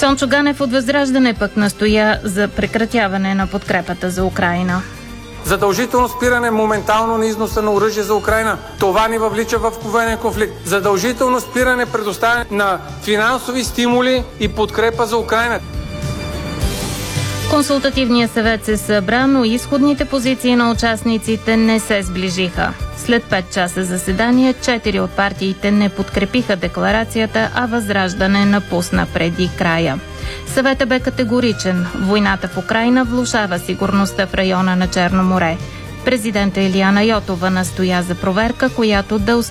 Цончо Ганев от Възраждане пък настоя за прекратяване на подкрепата за Украйна. Задължително спиране моментално на износа на оръжие за Украйна. Това ни въвлича в военен конфликт. Задължително спиране предоставяне на финансови стимули и подкрепа за Украйна. Консултативният съвет се събра, но изходните позиции на участниците не се сближиха. След 5 часа заседание, 4 от партиите не подкрепиха декларацията, а Възраждане напусна преди края. Съветът бе категоричен. Войната в Украйна влошава сигурността в района на Черно море. Президента Илияна Йотова настоя за проверка, която да